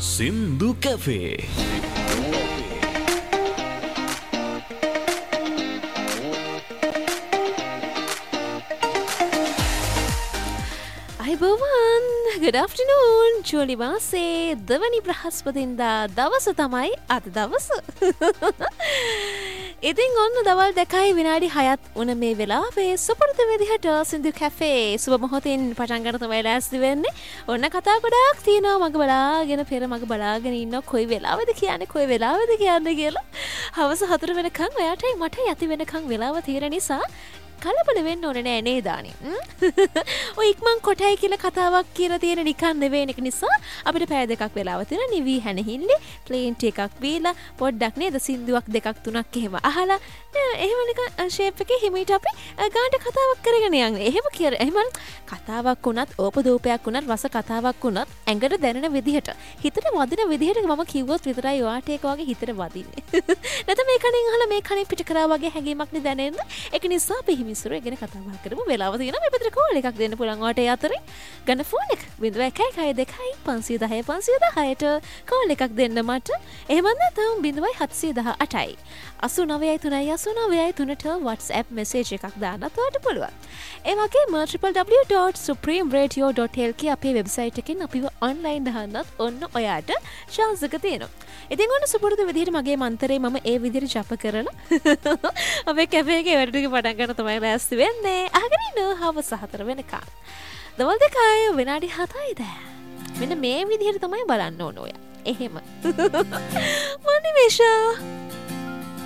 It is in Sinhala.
සින්දු කැෆේ. අයිබෝවන් good afternoon ජූලි මාසේ දෙවනි බ්‍රහස්පතින්දා දවස තමයි අද දවස. ඉතින් ඔන්න දවල් 2 විනාඩි 6ත් උන මේ වෙලාවේ සුපුරුදු විදිහට සින්දු කැෆේ සුබ මොහොතින් පටන් ගන්න තමයි ලෑස්ති වෙන්නේ. ඔන්න කතා ගොඩාක් තියෙනවා මග බලාගෙන ඉන්න කොයි වෙලාවෙද කියන්නේ කියලා. හවස 4 වෙනකන් ඔයාටයි මටයි යති වෙනකන් වෙලාව තියෙන නිසා කලබල වෙන්න ඕනේ නෑ නේද දානි. ඔය ඉක්මන් කොටයි කියලා කතාවක් කියලා තියෙන නිකන් නෙවෙයි එක නිසා අපිට පැය දෙකක් වෙලාව තියෙන නිවි හැනහිල්ලේ ප්ලේන් ටී එකක් බීලා පොඩ්ඩක් නේද සින්දුවක් දෙකක් තුනක් එහෙම අහලා එහෙම නිකන් ෂේප් එකේ හිමීට අපි ගානට කතාවක් කරගෙන යන්නේ. එහෙම කතාවක් වුණත් ඕපදූපයක් වුණත් රස කතාවක් වුණත් ඇඟට දැනෙන විදිහට හිතට වදින විදිහට මම කිව්වොත් විතරයි ඔයාට ඒක වගේ හිතට වදින්නේ. නැත්නම් මේ කණෙන් අහලා මේ කණෙන් පිට කරා වගේ හැඟීමක් නේ දැනෙන්නේ. ඒක නිසා අපි හිමිසුරු ගැන කතා බහ කරමු. වෙලාව තියෙනවා මේ පැත්තට කෝල් එකක් දෙන්න පුළුවන් ඔයාට අතරේ. ගන්න ෆෝන් එක 0112 510 510ට කෝල් එකක් දෙන්න මට. එහෙම නැත්නම් 0718යි 89 WhatsApp message එකක් දාන්නත් ඔයාලට පුළුවන්. ඒ වගේම www.supremeradio.lk අපේ වෙබ්සයිට් එකෙන් අපිව ඔන්ලයින් දාන්නත් ඔන්න ඔයාට chance එක තියෙනවා. ඉතින් ඔන්න සුපුරුදු විදිහට මගේ මන්තරේ මම ඒ විදිහට ජප කරලා අපේ කැෆේ එකේ වැඩ ටික පටන් ගන්න තමයි ලෑස්ති වෙන්නේ. අහගෙන ඉන්න හවස 4 වෙනකන්. දවල් 2 විනාඩි 7යි දැන්. මෙන්න මේ විදිහට තමයි බලන්න ඕන ඔයා. එහෙම. මනිමේෂා